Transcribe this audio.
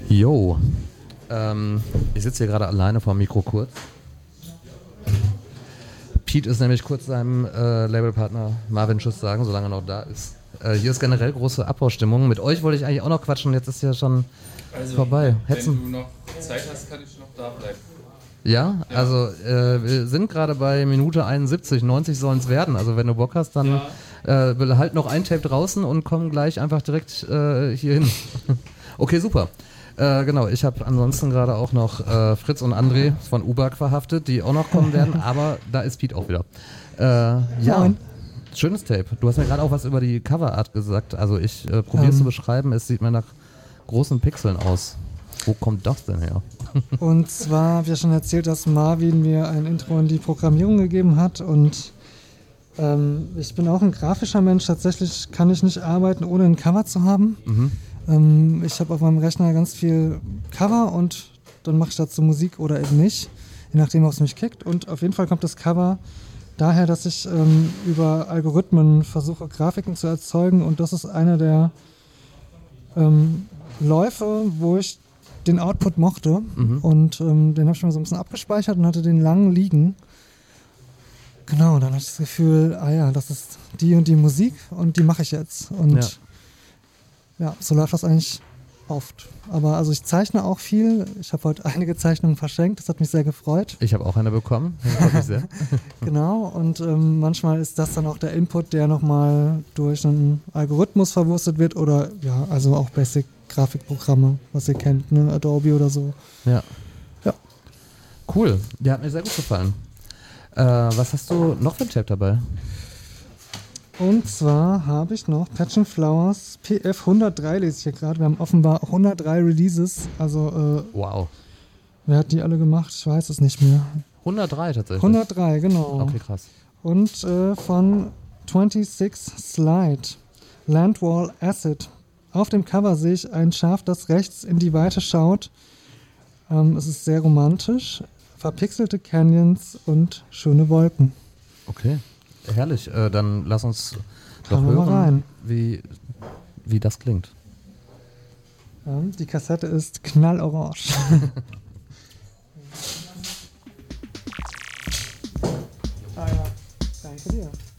Yo, ich sitze hier gerade alleine vor dem Mikro kurz. Pete ist nämlich kurz seinem Labelpartner Marvin Schuss sagen, solange er noch da ist. Hier ist generell große Abbaustimmung. Mit euch wollte ich eigentlich auch noch quatschen, jetzt ist ja schon vorbei. Wenn du noch Zeit hast, kann ich noch da bleiben. Ja, also wir sind gerade bei Minute 71, 90 sollen es werden. Also wenn du Bock hast, dann halt noch ein Tape draußen und komm gleich einfach direkt hier hin. Okay, super. Genau, ich habe ansonsten gerade auch noch Fritz und André von UBAG verhaftet, die auch noch kommen werden, aber da ist Pete auch wieder. Ja, schönes Tape. Du hast mir gerade auch was über die Coverart gesagt. Also ich probiere es zu beschreiben, es sieht mir nach großen Pixeln aus. Wo kommt das denn her? Und zwar habe ich ja schon erzählt, dass Marvin mir ein Intro in die Programmierung gegeben hat und ich bin auch ein grafischer Mensch. Tatsächlich kann ich nicht arbeiten, ohne ein Cover zu haben. Ich habe auf meinem Rechner ganz viel Cover und dann mache ich dazu Musik oder eben nicht, je nachdem, ob es mich kickt. Und auf jeden Fall kommt das Cover daher, dass ich über Algorithmen versuche, Grafiken zu erzeugen und das ist einer der Läufe, wo ich den Output mochte und den habe ich mir so ein bisschen abgespeichert und hatte den lang liegen. Genau, dann hatte ich das Gefühl, das ist die und die Musik und die mache ich jetzt. Und ja, so läuft das eigentlich oft. Aber also ich zeichne auch viel. Ich habe heute einige Zeichnungen verschenkt. Das hat mich sehr gefreut. Ich habe auch eine bekommen. Das freut mich sehr. Genau. Und manchmal ist das dann auch der Input, der nochmal durch einen Algorithmus verwurstet wird oder ja, also auch Basic-Grafikprogramme, was ihr kennt, ne? Adobe oder so. Ja. Ja. Cool. Der hat mir sehr gut gefallen. Was hast du noch für ein Tape dabei? Und zwar habe ich noch Passion Flowers PF 103, lese ich hier gerade. Wir haben offenbar 103 Releases. Also, wow. Wer hat die alle gemacht? Ich weiß es nicht mehr. 103 tatsächlich? 103, genau. Okay, krass. Und von 26 Slide, Landwall Acid. Auf dem Cover sehe ich ein Schaf, das rechts in die Weite schaut. Es ist sehr romantisch. Verpixelte Canyons und schöne Wolken. Okay. Herrlich, dann lass uns doch hören, wie das klingt. Ja, die Kassette ist knallorange. Danke dir.